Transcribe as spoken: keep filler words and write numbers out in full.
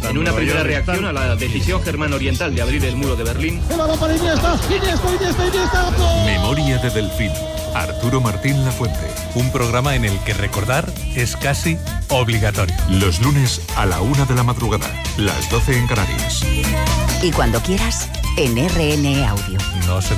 En una primera reacción a la decisión germano-oriental de abrir el muro de Berlín. Memoria de Delfín. Arturo Martín Lafuente. Un programa en el que recordar es casi obligatorio. Los lunes a la una de la madrugada, las doce en Canarias. Y cuando quieras, en R N Audio. No se